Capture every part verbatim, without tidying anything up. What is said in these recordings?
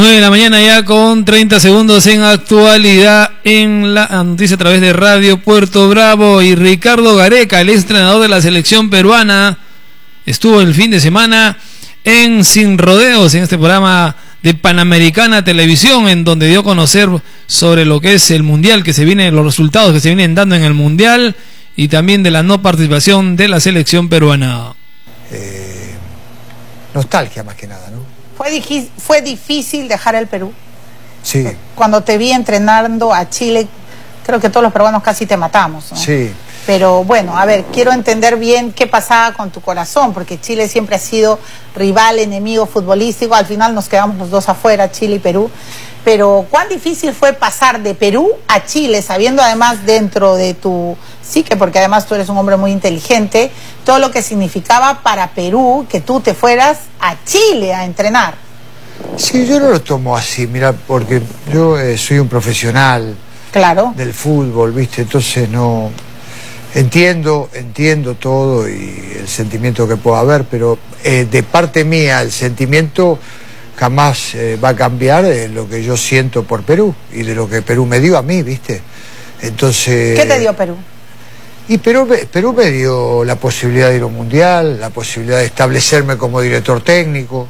nueve de la mañana ya con treinta segundos en actualidad en la noticia a través de Radio Puerto Bravo. Y Ricardo Gareca, el entrenador de la selección peruana, estuvo el fin de semana en Sin Rodeos, en este programa de Panamericana Televisión, en donde dio a conocer sobre lo que es el Mundial, que se viene, los resultados que se vienen dando en el Mundial, y también de la no participación de la selección peruana. Eh, nostalgia más que nada, ¿no? Fue, fue difícil dejar el Perú. Sí. Cuando te vi entrenando a Chile, creo que todos los peruanos casi te matamos, ¿no? Sí. Pero bueno, a ver, quiero entender bien qué pasaba con tu corazón, porque Chile siempre ha sido rival, enemigo futbolístico. Al final nos quedamos los dos afuera, Chile y Perú. Pero ¿cuán difícil fue pasar de Perú a Chile, sabiendo además dentro de tu psique, porque además tú eres un hombre muy inteligente, todo lo que significaba para Perú que tú te fueras a Chile a entrenar? Sí, yo no lo tomo así, mira, porque yo eh, soy un profesional, claro, del fútbol, ¿viste? Entonces no... Entiendo, entiendo todo y el sentimiento que pueda haber, pero eh, de parte mía el sentimiento jamás eh, va a cambiar de lo que yo siento por Perú y de lo que Perú me dio a mí, ¿viste? Entonces... ¿Qué te dio Perú? Y Perú, Perú me dio la posibilidad de ir a un mundial, la posibilidad de establecerme como director técnico,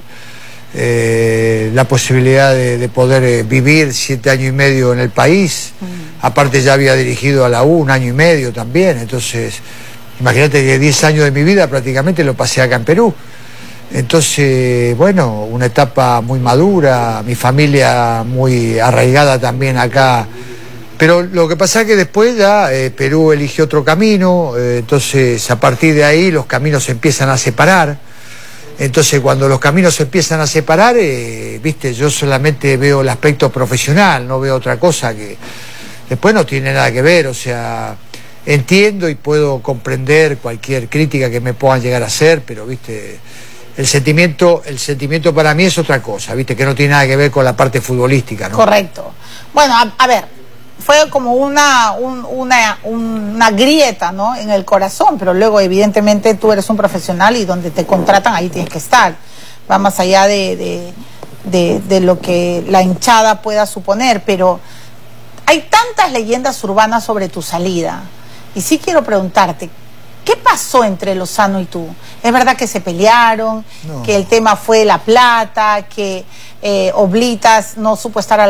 eh, la posibilidad de, de poder eh, vivir siete años y medio en el país. Mm. Aparte ya había dirigido a la U un año y medio también, entonces imagínate que diez años de mi vida prácticamente lo pasé acá en Perú. Entonces, bueno, una etapa muy madura, mi familia muy arraigada también acá. Pero lo que pasa es que después ya eh, Perú eligió otro camino, eh, entonces a partir de ahí los caminos se empiezan a separar. Entonces cuando los caminos se empiezan a separar, eh, viste, yo solamente veo el aspecto profesional, no veo otra cosa que... Después no tiene nada que ver, o sea, entiendo y puedo comprender cualquier crítica que me puedan llegar a hacer, pero viste, el sentimiento, el sentimiento para mí es otra cosa, viste, que no tiene nada que ver con la parte futbolística, ¿no? Correcto. Bueno, a, a ver, fue como una, un, una, una grieta, ¿no?, en el corazón, pero luego evidentemente tú eres un profesional y donde te contratan ahí tienes que estar. Va más allá de, de, de, de lo que la hinchada pueda suponer, pero hay tantas leyendas urbanas sobre tu salida. Y sí quiero preguntarte, ¿qué pasó entre Lozano y tú? ¿Es verdad que se pelearon, no, que el tema fue la plata, que eh, Oblitas no supo estar a